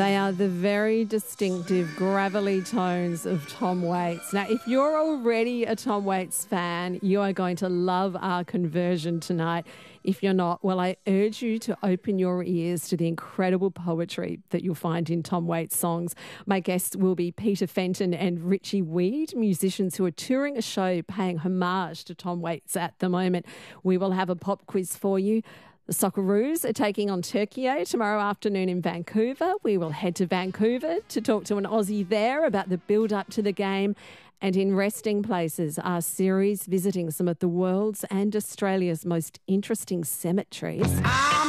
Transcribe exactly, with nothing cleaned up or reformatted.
They are the very distinctive gravelly tones of Tom Waits. Now, if you're already a Tom Waits fan, you are going to love our conversion tonight. If you're not, well, I urge you to open your ears to the incredible poetry that you'll find in Tom Waits songs. My guests will be Peter Fenton and Richie Weed, musicians who are touring a show paying homage to Tom Waits at the moment. We will have a pop quiz for you. The Socceroos are taking on Türkiye tomorrow afternoon in Vancouver. We will head to Vancouver to talk to an Aussie there about the build-up to the game. And in Resting Places, our series visiting some of the world's and Australia's most interesting cemeteries.